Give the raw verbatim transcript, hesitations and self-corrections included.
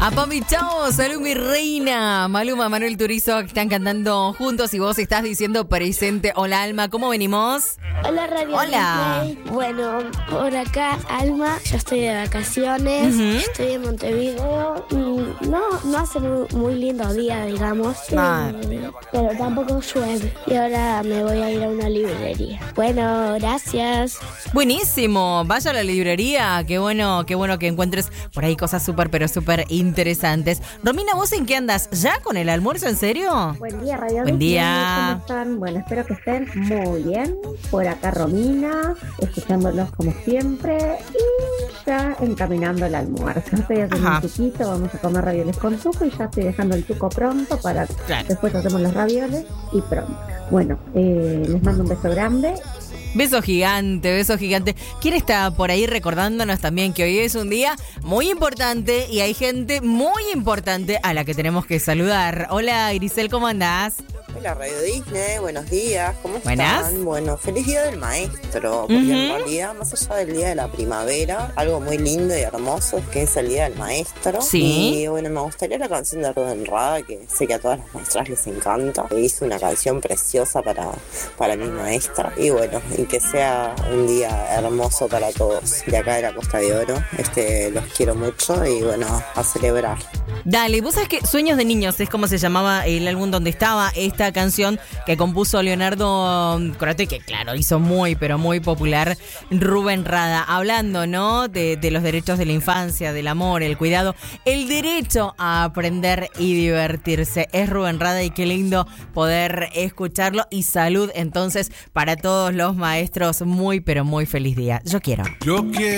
A Papi Chao, salud mi reina. Maluma, Manuel Turizo están cantando juntos y vos estás diciendo presente. Hola Alma, ¿cómo venimos? Hola Radio Hola. Disney. Bueno, por acá Alma, yo estoy de vacaciones, Uh-huh. estoy en Montevideo y no, no hace muy, muy lindo día, digamos, Ah. eh, pero tampoco llueve y ahora me voy a ir a una librería. Bueno, gracias. Buenísimo, vaya a la librería, qué bueno, qué bueno que encuentres por ahí cosas súper, pero súper interesantes. Romina, ¿vos en qué andas? ¿Ya con el almuerzo, en serio? Buen día, Radio Buen Disney. día. ¿Cómo están? Bueno, espero que estén muy bien. Por acá Romina, escuchándolos como siempre y ya encaminando el almuerzo. Estoy haciendo Ajá. un tuquito, vamos a comer ravioles con tuco y ya estoy dejando el tuco pronto para Claro. después hacemos los ravioles y pronto. Bueno, eh, les mando un beso grande. Beso gigante, beso gigante. ¿Quién está por ahí recordándonos también que hoy es un día muy importante y hay gente muy importante a la que tenemos que saludar? Hola, Grisel, ¿cómo andás? Hola Radio Disney, buenos días, ¿cómo Buenas. están? Bueno, feliz día del maestro, porque Ujú. en realidad, más allá del día de la primavera, algo muy lindo y hermoso es que es el día del maestro. Sí. Y bueno, me gustaría la canción de Rubén Rada, que sé que a todas las maestras les encanta. E hizo una canción preciosa para, para mi maestra. Y bueno, y que sea un día hermoso para todos de acá de la Costa de Oro. Este, los quiero mucho y bueno, a celebrar. Dale, vos sabés que Sueños de Niños es como se llamaba el álbum donde estaba esta canción que compuso Leonardo Corato y que claro, hizo muy pero muy popular Rubén Rada, hablando, ¿no? De, de los derechos de la infancia, del amor, el cuidado, el derecho a aprender y divertirse. Es Rubén Rada y qué lindo poder escucharlo y salud entonces para todos los maestros, muy pero muy feliz día. Yo quiero. Yo quiero